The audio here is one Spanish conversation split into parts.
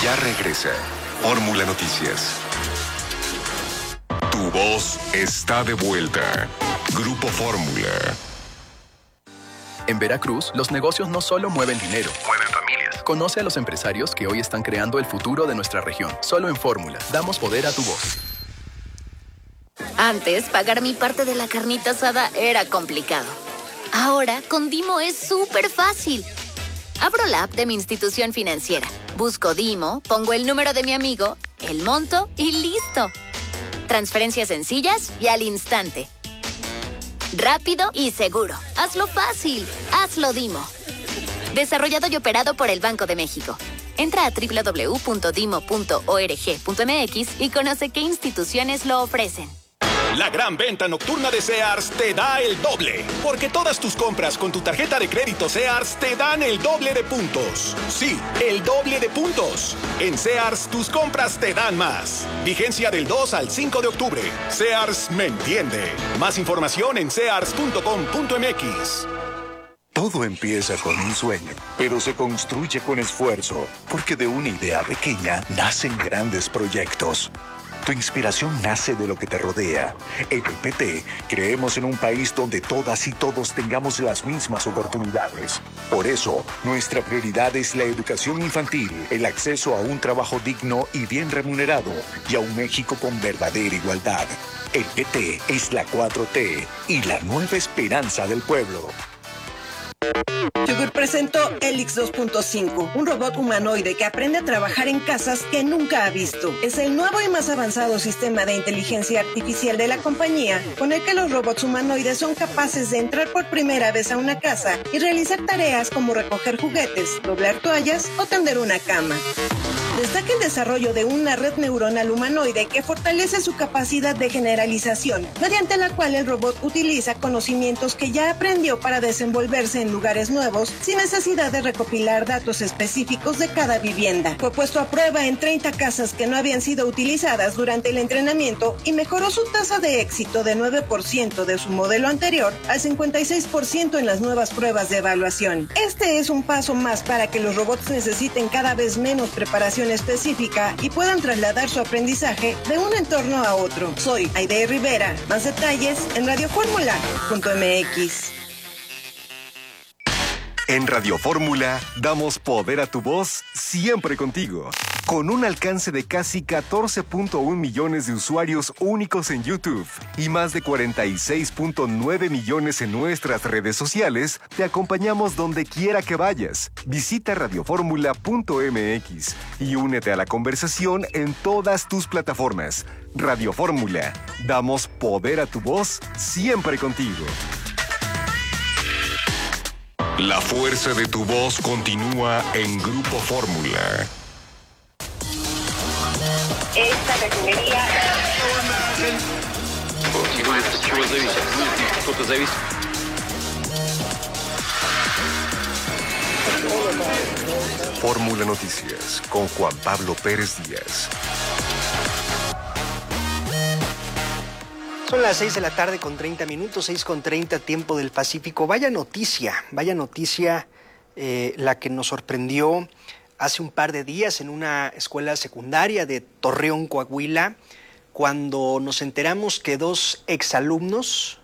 Ya regresa Fórmula Noticias. Tu voz está de vuelta. Grupo Fórmula. En Veracruz, los negocios no solo mueven dinero, Mueven familias. Conoce a los empresarios que hoy están creando el futuro de nuestra región. Solo en Fórmula, damos poder a tu voz. Antes, pagar mi parte de la carnita asada era complicado. Ahora, con Dimo es súper fácil. Abro la app de mi institución financiera, busco Dimo, pongo el número de mi amigo, el monto y listo. Transferencias sencillas y al instante. Rápido y seguro. Hazlo fácil. Hazlo Dimo. Desarrollado y operado por el Banco de México. Entra a www.dimo.org.mx y conoce qué instituciones lo ofrecen. La gran venta nocturna de Sears te da el doble, porque todas tus compras con tu tarjeta de crédito Sears te dan el doble de puntos. Sí, el doble de puntos. En Sears, tus compras te dan más. Vigencia del 2 al 5 de octubre. Sears me entiende. Más información en sears.com.mx. Todo empieza con un sueño, pero se construye con esfuerzo, porque de una idea pequeña nacen grandes proyectos. Tu inspiración nace de lo que te rodea. En el PT, creemos en un país donde todas y todos tengamos las mismas oportunidades. Por eso, nuestra prioridad es la educación infantil, el acceso a un trabajo digno y bien remunerado, y a un México con verdadera igualdad. El PT es la 4T y la nueva esperanza del pueblo. Yogur presentó Helix 2.5, un robot humanoide que aprende a trabajar en casas que nunca ha visto. Es el nuevo y más avanzado sistema de inteligencia artificial de la compañía, con el que los robots humanoides son capaces de entrar por primera vez a una casa y realizar tareas como recoger juguetes, doblar toallas o tender una cama. Destaca el desarrollo de una red neuronal humanoide que fortalece su capacidad de generalización, mediante la cual el robot utiliza conocimientos que ya aprendió para desenvolverse en lugares nuevos sin necesidad de recopilar datos específicos de cada vivienda. Fue puesto a prueba en 30 casas que no habían sido utilizadas durante el entrenamiento y mejoró su tasa de éxito de 9% de su modelo anterior al 56% en las nuevas pruebas de evaluación. Este es un paso más para que los robots necesiten cada vez menos preparación específica y puedan trasladar su aprendizaje de un entorno a otro. Soy Aide Rivera. Más detalles en radioformula.mx. En Radio Fórmula, damos poder a tu voz siempre contigo. Con un alcance de casi 14.1 millones de usuarios únicos en YouTube y más de 46.9 millones en nuestras redes sociales, te acompañamos donde quiera que vayas. Visita radioformula.mx y únete a la conversación en todas tus plataformas. Radio Fórmula, damos poder a tu voz siempre contigo. La fuerza de tu voz continúa en Grupo Fórmula. Esta refinería... Fórmula Noticias con Juan Pablo Pérez Díaz. Son las 6 de la tarde con 30 minutos, 6:30 tiempo del Pacífico. Vaya noticia la que nos sorprendió hace un par de días en una escuela secundaria de Torreón, Coahuila, cuando nos enteramos que dos exalumnos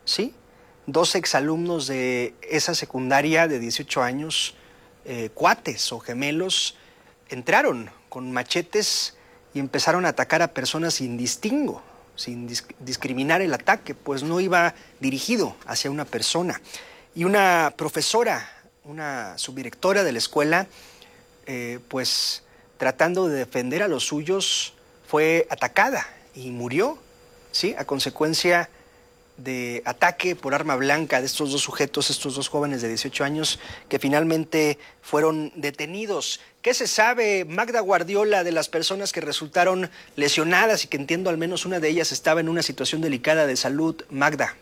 de esa secundaria de 18 años, cuates o gemelos, entraron con machetes y empezaron a atacar a personas sin distingo, sin discriminar el ataque, pues no iba dirigido hacia una persona. Y una profesora, una subdirectora de la escuela, pues tratando de defender a los suyos, fue atacada y murió, ¿sí?, a consecuencia de ataque por arma blanca de estos dos sujetos, estos dos jóvenes de 18 años que finalmente fueron detenidos. ¿Qué se sabe, Magda Guardiola, de las personas que resultaron lesionadas y que entiendo al menos una de ellas estaba en una situación delicada de salud? Magda.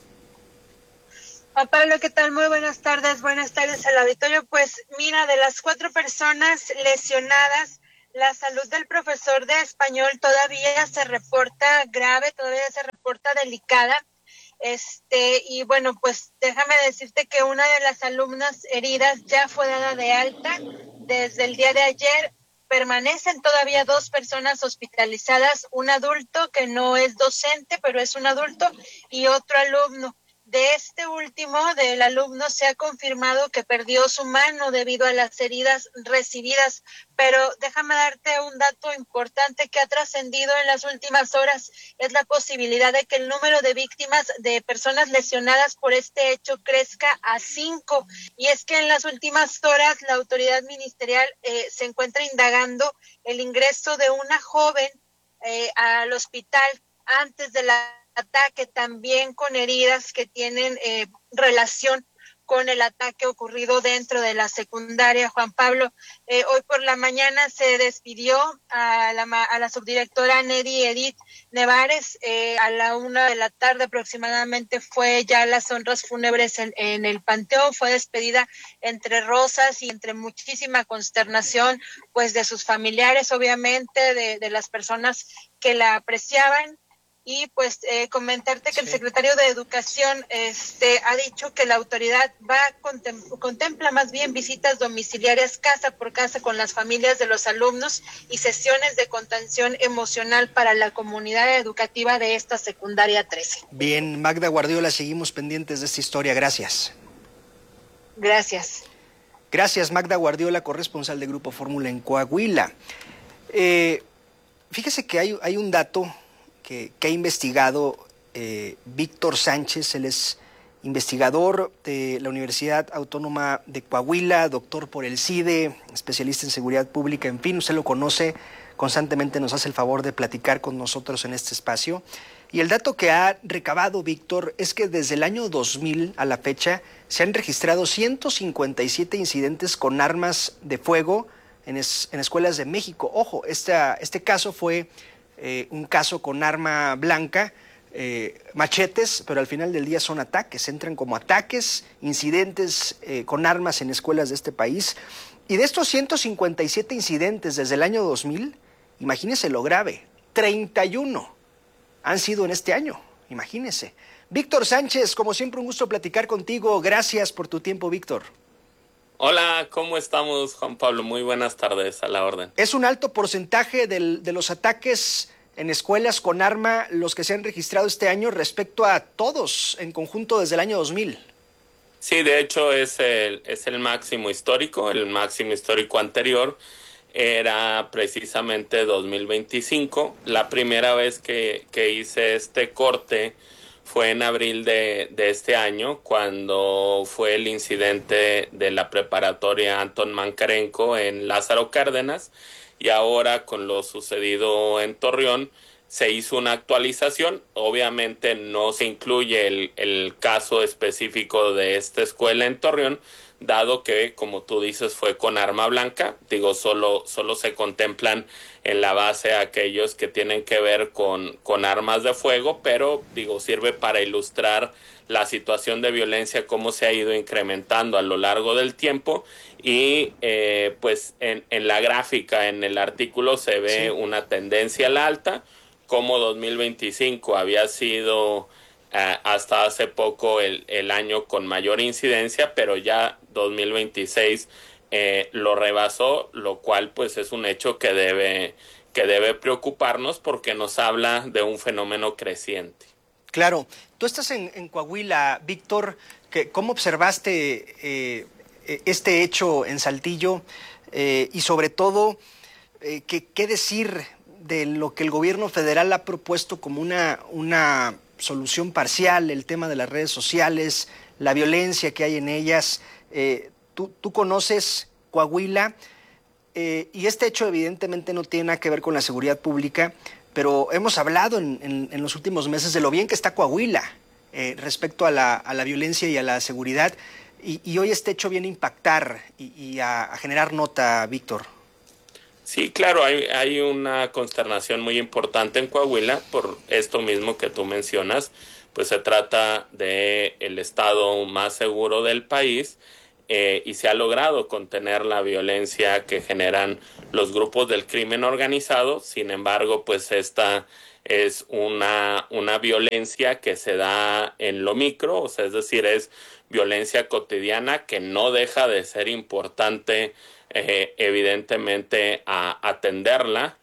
Juan Pablo, ¿qué tal? Muy buenas tardes al auditorio. Pues mira, de las 4 personas lesionadas, la salud del profesor de español todavía se reporta grave, todavía se reporta delicada. Y bueno, pues déjame decirte que una de las alumnas heridas ya fue dada de alta desde el día de ayer, permanecen todavía 2 personas hospitalizadas, un adulto que no es docente, pero es un adulto, y otro alumno. De este último, del alumno, se ha confirmado que perdió su mano debido a las heridas recibidas, pero déjame darte un dato importante que ha trascendido en las últimas horas, es la posibilidad de que el número de víctimas de personas lesionadas por este hecho crezca a 5, y es que en las últimas horas la autoridad ministerial se encuentra indagando el ingreso de una joven al hospital antes de la ataque, también con heridas que tienen relación con el ataque ocurrido dentro de la secundaria. Juan Pablo, hoy por la mañana se despidió a la subdirectora Neri Edith Nevares, a la 1:00 p.m. aproximadamente fue ya las honras fúnebres en el Panteón, fue despedida entre rosas y entre muchísima consternación, pues de sus familiares, obviamente, de las personas que la apreciaban. Y pues comentarte que el secretario de Educación ha dicho que la autoridad contempla más bien visitas domiciliarias casa por casa con las familias de los alumnos y sesiones de contención emocional para la comunidad educativa de esta secundaria 13. Bien, Magda Guardiola, seguimos pendientes de esta historia. Gracias. Gracias. Gracias, Magda Guardiola, corresponsal de Grupo Fórmula en Coahuila. Fíjese que hay un dato que ha investigado Víctor Sánchez. Él es investigador de la Universidad Autónoma de Coahuila, doctor por el CIDE, especialista en seguridad pública, en fin, usted lo conoce, constantemente nos hace el favor de platicar con nosotros en este espacio. Y el dato que ha recabado Víctor es que desde el año 2000 a la fecha se han registrado 157 incidentes con armas de fuego en escuelas de México. Ojo, este caso fue un caso con arma blanca, machetes, pero al final del día son ataques, entran como ataques, incidentes con armas en escuelas de este país. Y de estos 157 incidentes desde el año 2000, imagínese lo grave, 31 han sido en este año, imagínese. Víctor Sánchez, como siempre un gusto platicar contigo, gracias por tu tiempo, Víctor. Hola, ¿cómo estamos, Juan Pablo? Muy buenas tardes, a la orden. ¿Es un alto porcentaje de los ataques en escuelas con arma los que se han registrado este año respecto a todos en conjunto desde el año 2000? Sí, de hecho es el máximo histórico. El máximo histórico anterior era precisamente 2025. La primera vez que hice este corte fue en abril de este año, cuando fue el incidente de la preparatoria Anton Mankarenko en Lázaro Cárdenas, y ahora con lo sucedido en Torreón se hizo una actualización. Obviamente no se incluye el caso específico de esta escuela en Torreón, dado que, como tú dices, fue con arma blanca. Digo, solo se contemplan en la base aquellos que tienen que ver con armas de fuego, pero digo, sirve para ilustrar la situación de violencia, cómo se ha ido incrementando a lo largo del tiempo. Y pues en la gráfica, en el artículo, se ve una tendencia a la alta, como 2025 había sido hasta hace poco el año con mayor incidencia, pero ya 2026 lo rebasó, lo cual pues es un hecho que debe preocuparnos, porque nos habla de un fenómeno creciente. Claro. Tú estás en Coahuila, Víctor. ¿Cómo observaste este hecho en Saltillo? Y sobre todo, ¿qué decir de lo que el gobierno federal ha propuesto como una solución parcial, el tema de las redes sociales, la violencia que hay en ellas? Tú conoces Coahuila, y este hecho evidentemente no tiene nada que ver con la seguridad pública, pero hemos hablado en los últimos meses de lo bien que está Coahuila respecto a la violencia y a la seguridad, y hoy este hecho viene a impactar y a generar nota, Víctor. Sí, claro, hay una consternación muy importante en Coahuila por esto mismo que tú mencionas. Pues se trata de el estado más seguro del país, y se ha logrado contener la violencia que generan los grupos del crimen organizado. Sin embargo, pues esta es una violencia que se da en lo micro, o sea, es decir, es violencia cotidiana que no deja de ser importante evidentemente a atenderla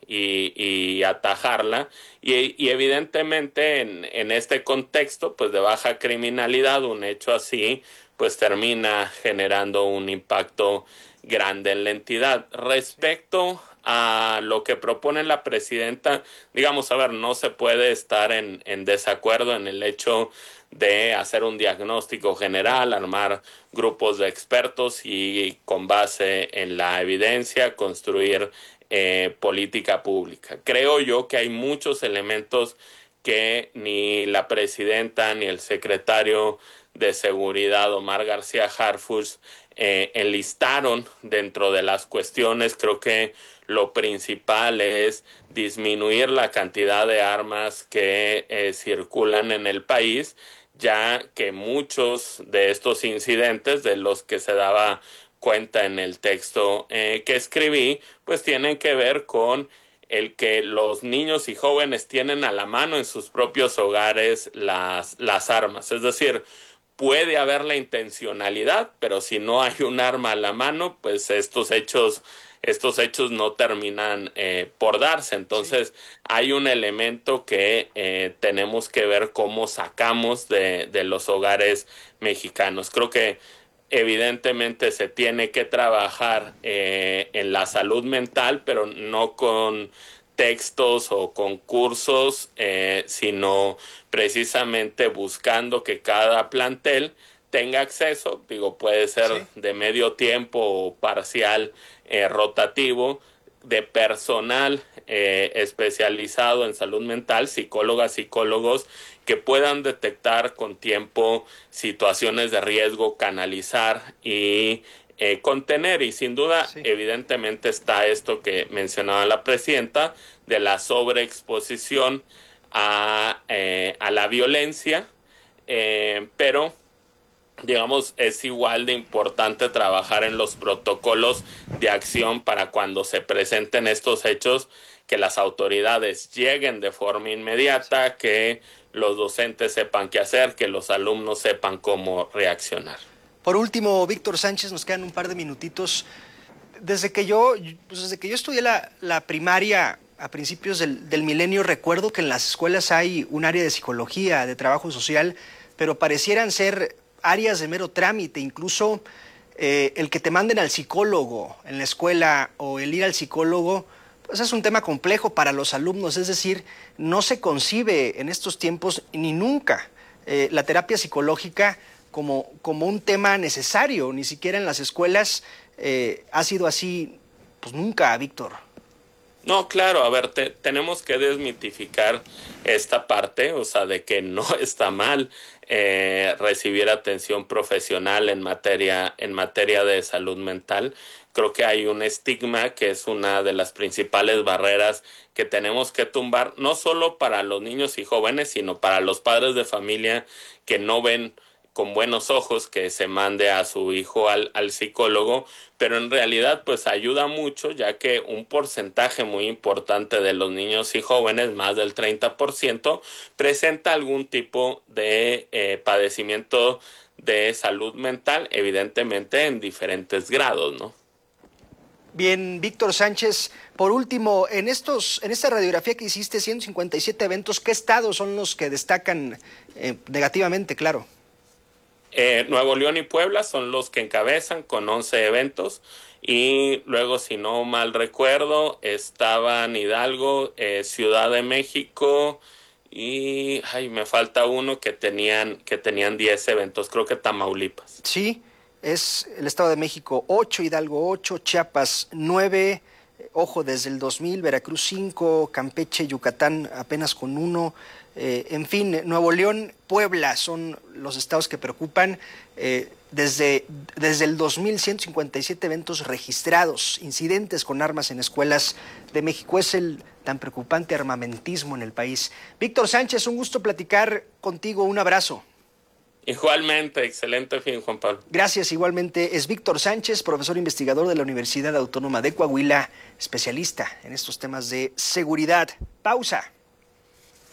y atajarla, y evidentemente en este contexto pues de baja criminalidad, un hecho así pues termina generando un impacto grande en la entidad. Respecto a lo que propone la presidenta, digamos, a ver, no se puede estar en desacuerdo en el hecho de hacer un diagnóstico general, armar grupos de expertos y con base en la evidencia construir política pública. Creo yo que hay muchos elementos que ni la presidenta ni el secretario de Seguridad, Omar García Harfuch, enlistaron dentro de las cuestiones. Creo que lo principal es disminuir la cantidad de armas que circulan en el país, ya que muchos de estos incidentes de los que se daba cuenta en el texto que escribí, pues tienen que ver con el que los niños y jóvenes tienen a la mano en sus propios hogares las armas. Es decir, puede haber la intencionalidad, pero si no hay un arma a la mano, pues estos hechos no terminan por darse. Entonces, hay un elemento que tenemos que ver cómo sacamos de los hogares mexicanos. Creo que evidentemente se tiene que trabajar en la salud mental, pero no con textos o concursos, sino precisamente buscando que cada plantel tenga acceso, puede ser de medio tiempo o parcial, rotativo, de personal especializado en salud mental, psicólogas, psicólogos, que puedan detectar con tiempo situaciones de riesgo, canalizar y contener. Y sin duda, evidentemente está esto que mencionaba la presidenta, de la sobreexposición a la violencia, pero digamos, es igual de importante trabajar en los protocolos de acción para cuando se presenten estos hechos, que las autoridades lleguen de forma inmediata, que los docentes sepan qué hacer, que los alumnos sepan cómo reaccionar. Por último, Víctor Sánchez, nos quedan un par de minutitos. Desde que yo estudié la primaria a principios del milenio, recuerdo que en las escuelas hay un área de psicología, de trabajo social, pero parecieran ser áreas de mero trámite. Incluso el que te manden al psicólogo en la escuela o el ir al psicólogo, pues es un tema complejo para los alumnos. Es decir, no se concibe en estos tiempos ni nunca la terapia psicológica como un tema necesario. Ni siquiera en las escuelas ha sido así, pues nunca, Víctor. No, claro, a ver, tenemos que desmitificar esta parte, o sea, de que no está mal recibir atención profesional en materia de salud mental. Creo que hay un estigma que es una de las principales barreras que tenemos que tumbar, no solo para los niños y jóvenes, sino para los padres de familia que no ven con buenos ojos que se mande a su hijo al psicólogo, pero en realidad pues ayuda mucho, ya que un porcentaje muy importante de los niños y jóvenes, más del 30%, presenta algún tipo de padecimiento de salud mental, evidentemente en diferentes grados, ¿no? Bien, Víctor Sánchez, por último, en esta radiografía que hiciste, 157 eventos, ¿qué estados son los que destacan negativamente, claro? Nuevo León y Puebla son los que encabezan con 11 eventos, y luego, si no mal recuerdo, estaban Hidalgo, Ciudad de México y me falta uno que tenían 10 eventos, creo que Tamaulipas. Sí, es el Estado de México 8, Hidalgo 8, Chiapas 9, ojo, desde el 2000, Veracruz 5, Campeche, Yucatán apenas con 1. En fin, Nuevo León, Puebla son los estados que preocupan. Desde el 2000, 157 eventos registrados, incidentes con armas en escuelas de México. Es el tan preocupante armamentismo en el país. Víctor Sánchez, un gusto platicar contigo. Un abrazo. Igualmente, excelente fin, Juan Pablo. Gracias, igualmente. Es Víctor Sánchez, profesor investigador de la Universidad Autónoma de Coahuila, especialista en estos temas de seguridad. Pausa.